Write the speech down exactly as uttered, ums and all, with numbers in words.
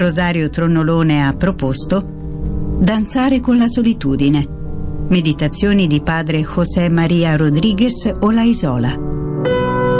Rosario Tronnolone ha proposto Danzare con la solitudine. Meditazioni di padre José María Rodríguez Olaizola.